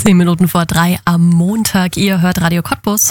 10 Minuten vor 3 am Montag. Ihr hört Radio Cottbus.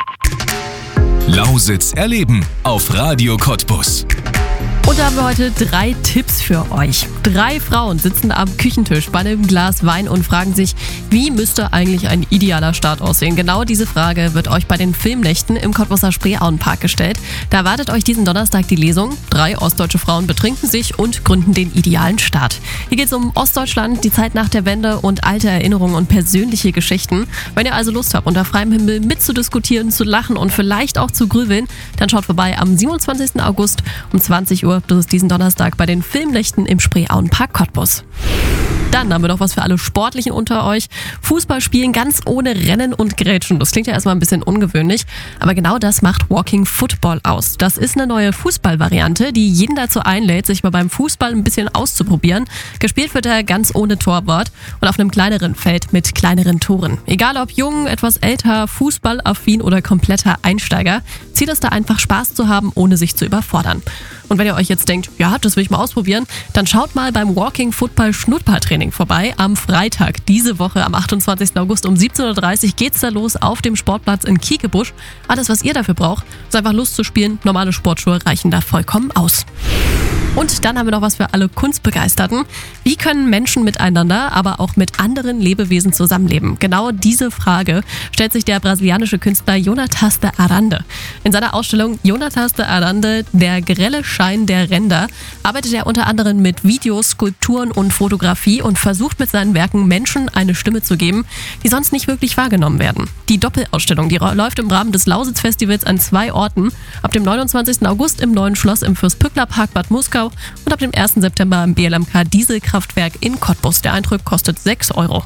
Lausitz erleben auf Radio Cottbus. Und da haben wir heute 3 Tipps für euch. 3 Frauen sitzen am Küchentisch bei einem Glas Wein und fragen sich, wie müsste eigentlich ein idealer Start aussehen? Genau diese Frage wird euch bei den Filmnächten im Cottbuser Spreeauenpark gestellt. Da erwartet euch diesen Donnerstag die Lesung. 3 ostdeutsche Frauen betrinken sich und gründen den idealen Start. Hier geht es um Ostdeutschland, die Zeit nach der Wende und alte Erinnerungen und persönliche Geschichten. Wenn ihr also Lust habt, unter freiem Himmel mitzudiskutieren, zu lachen und vielleicht auch zu grübeln, dann schaut vorbei am 27. August um 20 Uhr. Das ist diesen Donnerstag bei den Filmnächten im Spreeauenpark Cottbus. Dann haben wir noch was für alle Sportlichen unter euch. Fußball spielen ganz ohne Rennen und Grätschen. Das klingt ja erstmal ein bisschen ungewöhnlich, aber genau das macht Walking Football aus. Das ist eine neue Fußballvariante, die jeden dazu einlädt, sich mal beim Fußball ein bisschen auszuprobieren. Gespielt wird er ganz ohne Torwart und auf einem kleineren Feld mit kleineren Toren. Egal ob jung, etwas älter, fußballaffin oder kompletter Einsteiger, Ziel ist da einfach Spaß zu haben, ohne sich zu überfordern. Und wenn ihr euch jetzt denkt, ja, das will ich mal ausprobieren, dann schaut mal beim Walking Football Schnuppertraining vorbei. Am Freitag, diese Woche, am 28. August um 17.30 Uhr geht's da los auf dem Sportplatz in Kiekebusch. Alles, was ihr dafür braucht, ist einfach Lust zu spielen. Normale Sportschuhe reichen da vollkommen aus. Und dann haben wir noch was für alle Kunstbegeisterten. Wie können Menschen miteinander, aber auch mit anderen Lebewesen zusammenleben? Genau diese Frage stellt sich der brasilianische Künstler Jonatas de Arande. In seiner Ausstellung Jonatas de Arande, der grelle Schein der Ränder, arbeitet er unter anderem mit Videos, Skulpturen und Fotografie und versucht mit seinen Werken Menschen eine Stimme zu geben, die sonst nicht wirklich wahrgenommen werden. Die Doppelausstellung, die läuft im Rahmen des Lausitz-Festivals an 2 Orten. Ab dem 29. August im Neuen Schloss im Fürst-Pückler-Park Bad Muskau und ab dem 1. September im BLMK Dieselkraftwerk in Cottbus. Der Eintritt kostet 6 €.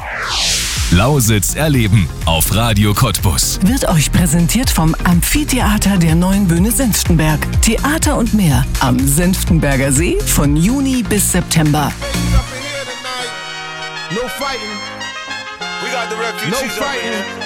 Lausitz erleben auf Radio Cottbus. Wird euch präsentiert vom Amphitheater der Neuen Bühne Senftenberg. Theater und mehr am Senftenberger See von Juni bis September. No fighting. We got the refugees. No fighting.